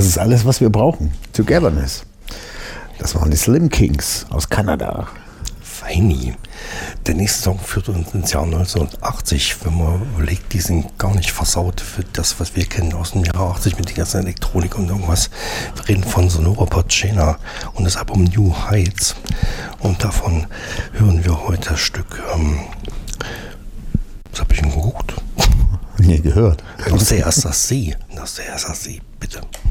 das ist alles, was wir brauchen. Togetherness. Das waren die Slim Kings aus Kanada. Feini. Der nächste Song führt uns ins Jahr 1980, wenn man überlegt, die sind gar nicht versaut für das, was wir kennen aus dem Jahr 80 mit der ganzen Elektronik und irgendwas. Wir reden von Sonora Porcena und das Album New Heights. Und davon hören wir heute das Stück. Was habe ich denn geguckt? Nie gehört. Nasser See, bitte.